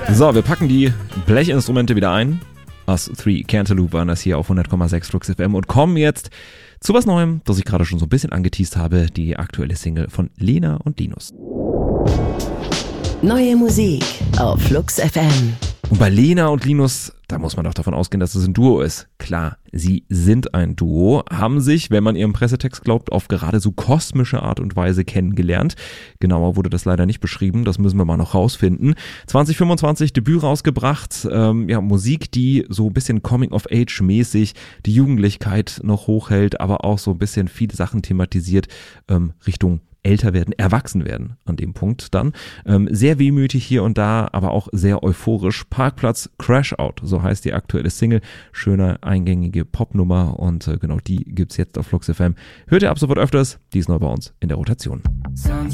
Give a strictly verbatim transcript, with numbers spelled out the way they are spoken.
So, wir packen die Blechinstrumente wieder ein. Us Three Cantaloupe waren das hier auf hundert Komma sechs Flux F M und kommen jetzt zu was Neuem, das ich gerade schon so ein bisschen angeteast habe, die aktuelle Single von Lena und Linus. Neue Musik auf Flux F M. Und bei Lena und Linus, da muss man doch davon ausgehen, dass es ein Duo ist. Klar, sie sind ein Duo, haben sich, wenn man ihrem Pressetext glaubt, auf gerade so kosmische Art und Weise kennengelernt. Genauer wurde das leider nicht beschrieben, das müssen wir mal noch rausfinden. zwanzig fünfundzwanzig Debüt rausgebracht, ähm, ja, Musik, die so ein bisschen Coming-of-Age-mäßig die Jugendlichkeit noch hochhält, aber auch so ein bisschen viele Sachen thematisiert, ähm, Richtung älter werden, erwachsen werden an dem Punkt dann. Ähm, sehr wehmütig hier und da, aber auch sehr euphorisch. Parkplatz Crash Out, so heißt die aktuelle Single. Schöne, eingängige Popnummer und äh, genau die gibt's jetzt auf Flux F M. Hört ihr ab sofort öfters, die ist neu bei uns in der Rotation. Sounds